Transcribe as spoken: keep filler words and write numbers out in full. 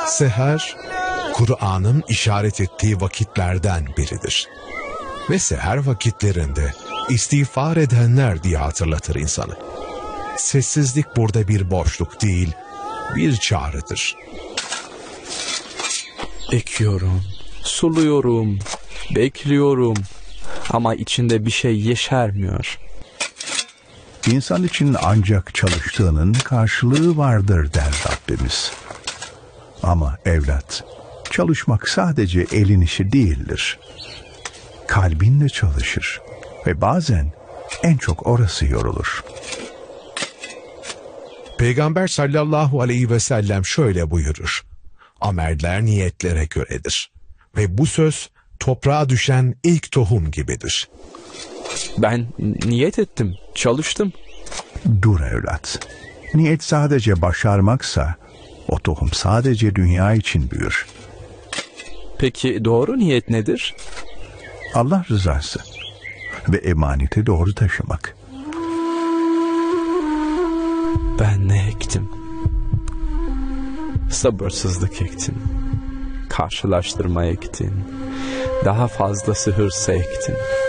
Seher, Kur'an'ın işaret ettiği vakitlerden biridir. Ve seher vakitlerinde istiğfar edenler diye hatırlatır insanı. Sessizlik burada bir boşluk değil, bir çağrıdır. Ekiyorum, suluyorum, bekliyorum ama içinde bir şey yeşermiyor. İnsan için ancak çalıştığının karşılığı vardır der Rabbimiz. Ama evlat, çalışmak sadece elin işi değildir. Kalbin de çalışır ve bazen en çok orası yorulur. Peygamber sallallahu aleyhi ve sellem şöyle buyurur: ameller niyetlere göredir. Ve bu söz toprağa düşen ilk tohum gibidir. Ben niyet ettim, çalıştım. Dur evlat. Niyet sadece başarmaksa o tohum sadece dünya için büyür. Peki doğru niyet nedir? Allah rızası ve emaneti doğru taşımak. Ben ne ektim? Sabırsızlık ektin. Karşılaştırma ektin. Daha fazlası hırsı ektin.